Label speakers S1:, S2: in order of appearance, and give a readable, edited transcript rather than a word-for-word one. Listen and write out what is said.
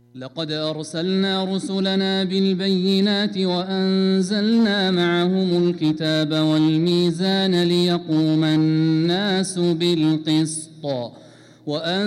S1: لقد أرسلنا رسلنا بالبينات وأنزلنا معهم الكتاب والميزان ليقوم الناس بالقسط